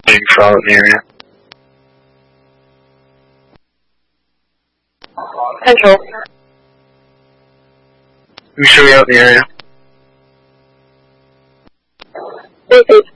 Are you sure out in the area? Control. You sure you're out in the area? This is